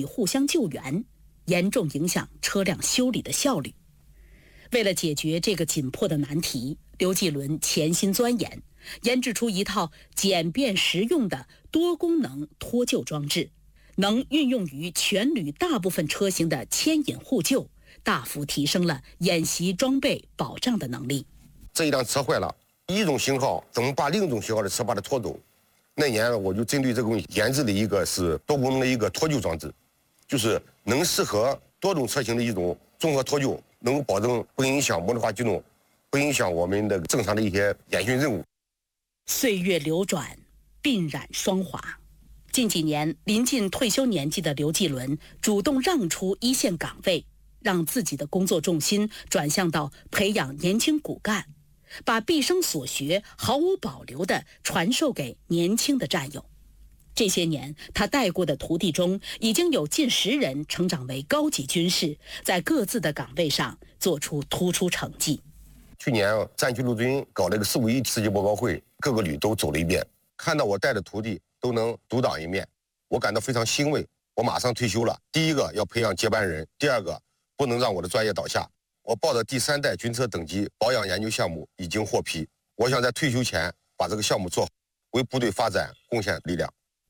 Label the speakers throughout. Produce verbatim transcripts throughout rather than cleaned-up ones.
Speaker 1: 以互相救援，严重影响车辆修理的效率。为了解决这个紧迫的难题，刘继伦潜心钻研，研制出一套简便实用的多功能脱臼装置，能运用于全旅大部分车型的牵引互救，大幅提升了演习装备保障的能力。
Speaker 2: 这一辆车坏了，一种型号怎么把另一种型号的车把它拖走？那年我就针对这个东西研制了一个是多功能的一个脱臼装置，就是能适合多种车型的一种综合脱臼，能够保证不影响模拟化机动，不影响我们的正常的一些演训任务。
Speaker 1: 岁月流转，鬓染霜华。近几年，临近退休年纪的刘继伦主动让出一线岗位，让自己的工作重心转向到培养年轻骨干，把毕生所学毫无保留地传授给年轻的战友。这些年，他带过的徒弟中，已经有近十人成长为高级军士，在各自的岗位上做出突出成绩。
Speaker 2: 去年战区陆军搞了一个四五一世界报告会，各个旅都走了一遍，看到我带的徒弟都能独当一面，我感到非常欣慰。我马上退休了，第一个要培养接班人，第二个不能让我的专业倒下。我报的第三代军车等级保养研究项目已经获批，我想在退休前把这个项目做好，为部队发展贡献力量。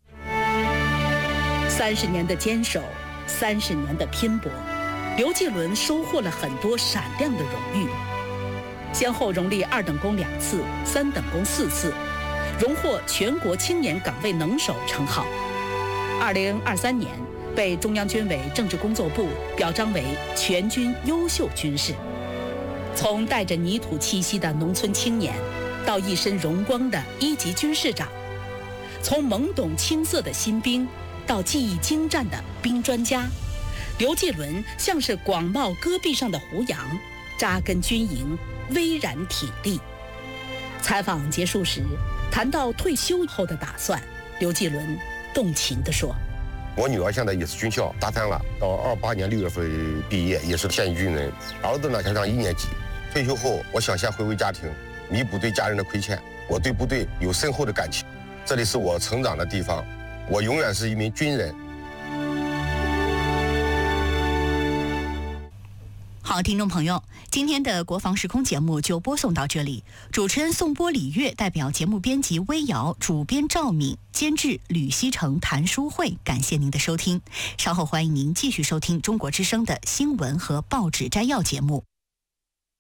Speaker 1: 三十年的坚守，三十年的拼搏，刘继伦收获了很多闪亮的荣誉，先后荣立二等功两次，三等功四次，荣获全国青年岗位能手称号。二零二三年被中央军委政治工作部表彰为全军优秀军士。从带着泥土气息的农村青年，到一身荣光的一级军士长，从懵懂青涩的新兵到技艺精湛的兵专家，刘继伦像是广袤戈壁上的胡杨，扎根军营，巍然挺立。采访结束时，谈到退休后的打算，刘继伦动情地说：
Speaker 2: 我女儿现在也是军校大三了，到二八年六月份毕业，也是现役军人。儿子呢才上一年级。退休后，我想先回归家庭，弥补对家人的亏欠。我对部队有深厚的感情，这里是我成长的地方，我永远是一名军人。
Speaker 3: 好，听众朋友，今天的国防时空节目就播送到这里。主持人宋波、李月代表节目编辑微瑶、主编赵敏、监制吕西成、谭淑慧，感谢您的收听。稍后欢迎您继续收听中国之声的新闻和报纸摘要节目。